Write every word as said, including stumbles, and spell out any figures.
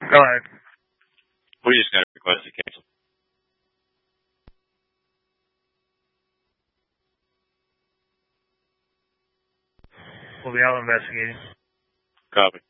Go ahead. We just got a request to cancel. We'll be out investigating. Copy.